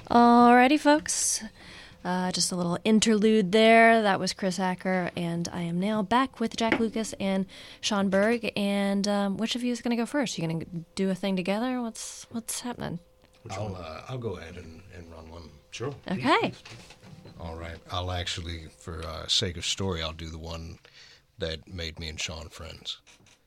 Alrighty, folks. Just a little interlude there. That was Chris Acker, and I am now back with Jack Lucas and Sean Berg. And which of you is going to go first? You going to do a thing together? What's happening? I'll go ahead and run one. Sure. Okay. All right. I'll actually, for sake of story, I'll do the one that made me and Sean friends.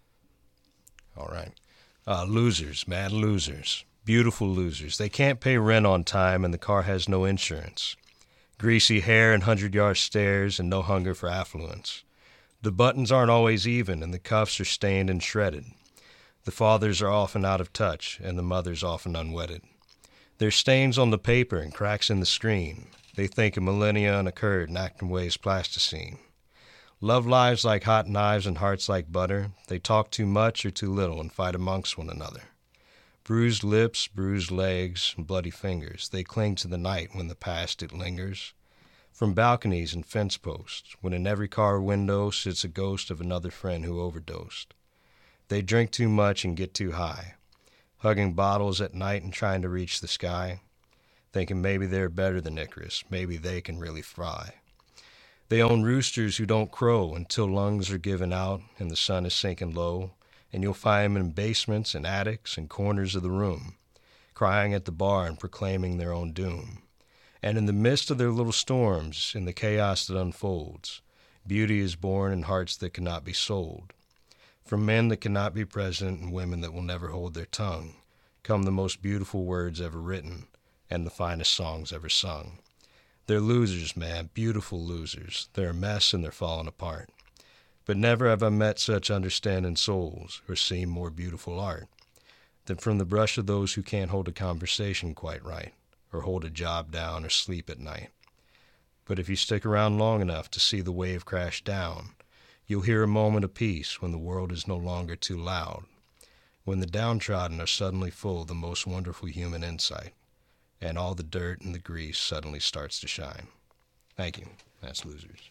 All right. Losers, mad losers, beautiful losers. They can't pay rent on time, and the car has no insurance. Greasy hair and 100-yard stares and no hunger for affluence. The buttons aren't always even, and the cuffs are stained and shredded. The fathers are often out of touch, and the mothers often unwedded. There's stains on the paper and cracks in the screen. They think a millennia unoccurred and act in ways plasticine. Love lives like hot knives and hearts like butter. They talk too much or too little and fight amongst one another. Bruised lips, bruised legs, and bloody fingers, they cling to the night when the past it lingers. From balconies and fence posts, when in every car window sits a ghost of another friend who overdosed. They drink too much and get too high, hugging bottles at night and trying to reach the sky, thinking maybe they're better than Icarus, maybe they can really fly. They own roosters who don't crow until lungs are given out and the sun is sinking low, and you'll find them in basements and attics and corners of the room, crying at the bar and proclaiming their own doom. And in the midst of their little storms, in the chaos that unfolds, beauty is born in hearts that cannot be sold. From men that cannot be present and women that will never hold their tongue, come the most beautiful words ever written and the finest songs ever sung. They're losers, man, beautiful losers. They're a mess and they're falling apart. But never have I met such understanding souls or seen more beautiful art than from the brush of those who can't hold a conversation quite right, or hold a job down or sleep at night. But if you stick around long enough to see the wave crash down, you'll hear a moment of peace when the world is no longer too loud, when the downtrodden are suddenly full of the most wonderful human insight, and all the dirt and the grease suddenly starts to shine. Thank you. That's Losers.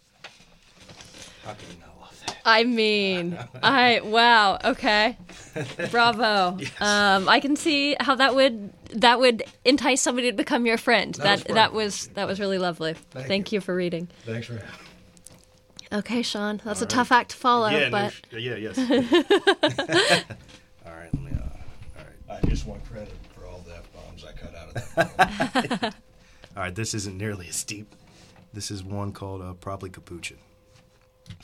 How can you not love that? I mean, wow, okay. Bravo. Yes. I can see how that would entice somebody to become your friend. That was really lovely. Thank you for reading. Thanks for having me. Okay, Sean, that's a tough act to follow, Yes. all right, let me, all right. I just want credit for all the F-bombs I cut out of that. All right, this isn't nearly as deep. This is one called Probably Capuchin.